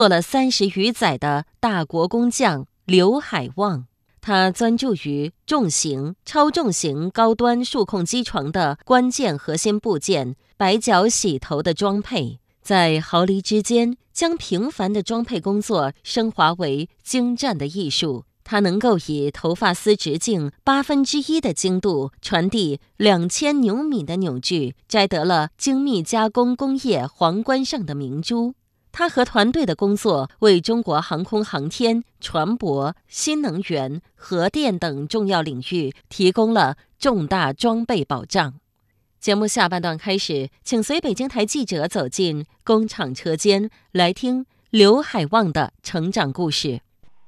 做了30余载的大国工匠刘海旺。他专注于重型、超重型高端数控机床的关键核心部件白角洗头的装配，在毫厘之间将平凡的装配工作升华为精湛的艺术。它能够以头发丝直径1/8的精度传递2000牛米的扭矩，摘得了精密加工工业皇冠上的明珠。他和团队的工作为中国航空航天、船舶、新能源、核电等重要领域提供了重大装备保障。节目下半段开始，请随北京台记者走进工厂车间，来听刘海旺的成长故事。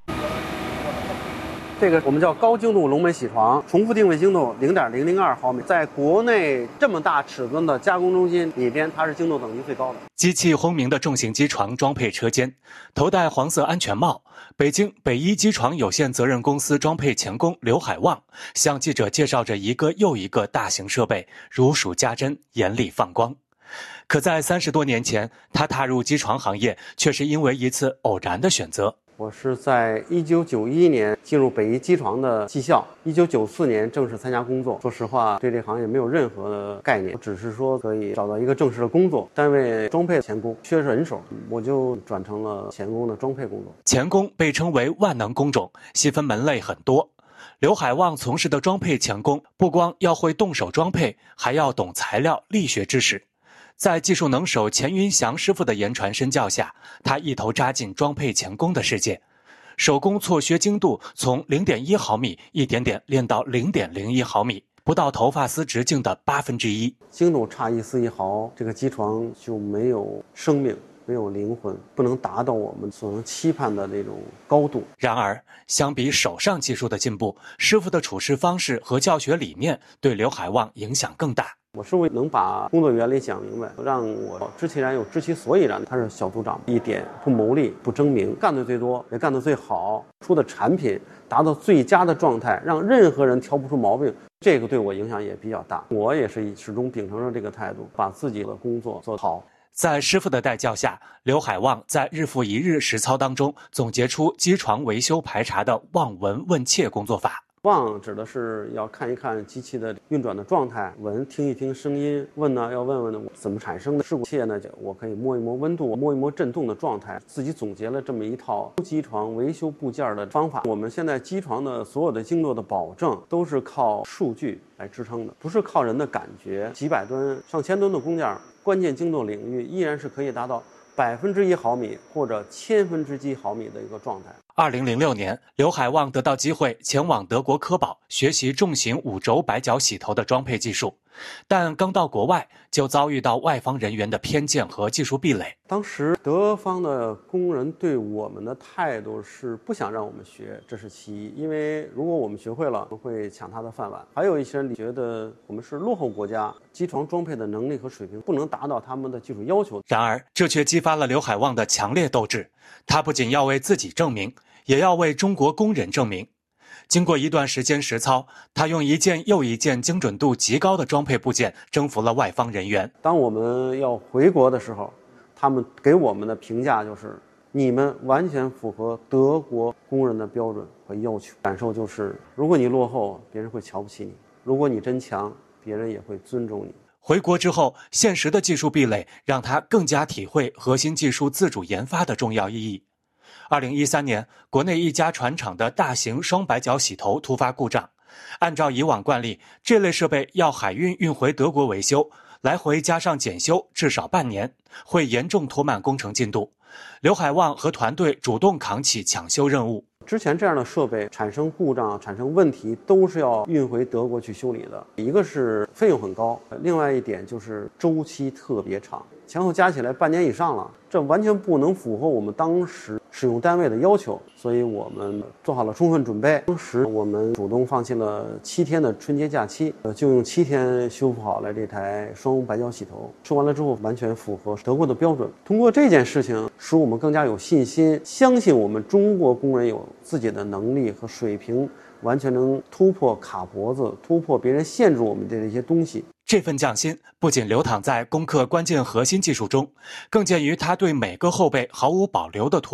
这个我们叫高精度龙门铣床，重复定位精度0.002毫米，在国内这么大尺寸的加工中心里边，它是精度等级最高的。 机器轰鸣的重型机床装配车间，头戴黄色安全帽，北京北一机床有限责任公司装配钳工刘海旺向记者介绍着一个又一个大型设备，如数家珍，眼里放光。可在30多年前，他踏入机床行业，却是因为一次偶然的选择。 我是在1991年进入北一机床的技校，1994年正式参加工作。说实话，对这行业没有任何的概念，只是说可以找到一个正式的工作，单位装配钳工缺人手，我就转成了钳工的装配工作。 钳工被称为万能工种，细分门类很多。刘海旺从事的装配钳工，不光要会动手装配，还要懂材料、力学知识。在技术能手钱云祥师傅的言传身教下，他一头扎进装配钳工的世界，手工错削精度从0.1毫米一点点练到0.01毫米，不到头发丝直径的1/8。 精度差1丝1毫，这个机床就没有生命，没有灵魂，不能达到我们所能期盼的那种高度。 然而，相比手上技术的进步，师傅的处事方式和教学理念对刘海旺影响更大。 我是为能把工作原理讲明白，让我知其然又知其所以然。他是小组长，一点不谋利不争名，干得最多也干得最好，出的产品达到最佳的状态，让任何人挑不出毛病，这个对我影响也比较大。我也是始终秉承着这个态度，把自己的工作做好。 在师傅的带教下，刘海旺在日复一日实操当中总结出机床维修排查的望闻问切工作法。 望指的是要看一看机器的运转的状态，闻听一听声音，问呢要问问怎么产生的事故，切呢我可以摸一摸温度，摸一摸震动的状态，自己总结了这么一套机床维修部件的方法。我们现在机床的所有的精度的保证都是靠数据来支撑的，不是靠人的感觉。几百吨、上千吨的工件，关键精度领域依然是可以达到1%毫米或者1/1000几毫米的一个状态。 2006年，刘海旺得到机会前往德国科堡学习重型5轴白角洗头的装配技术，但刚到国外就遭遇到外方人员的偏见和技术壁垒。 当时德方的工人对我们的态度是不想让我们学，这是其一，因为如果我们学会了，会抢他的饭碗。还有一些人觉得我们是落后国家，机床装配的能力和水平不能达到他们的技术要求。 然而，这却激发了刘海旺的强烈斗志，他不仅要为自己证明，也要为中国工人证明。经过一段时间实操，他用一件又一件精准度极高的装配部件征服了外方人员。 当我们要回国的时候，他们给我们的评价就是你们完全符合德国工人的标准和要求。感受就是，如果你落后，别人会瞧不起你；如果你真强，别人也会尊重你。 回国之后，现实的技术壁垒让他更加体会核心技术自主研发的重要意义。2013年，国内一家船厂的大型双白角洗头突发故障，按照以往惯例，这类设备要海运运回德国维修，来回加上检修至少半年，会严重拖慢工程进度。刘海旺和团队主动扛起抢修任务。 之前这样的设备产生故障、产生问题，都是要运回德国去修理的。一个是费用很高，另外一点就是周期特别长，前后加起来半年以上了，这完全不能符合我们当时使用单位的要求，所以我们做好了充分准备。当时我们主动放弃了7天的春节假期，就用7天修复好了这台双白角洗头。修完了之后，完全符合德国的标准。通过这件事情，使我们更加有信心，相信我们中国工人有自己的能力和水平，完全能突破卡脖子，突破别人限制我们的这些东西。 这份匠心不仅流淌在攻克关键核心技术中，更见于他对每个后备毫无保留的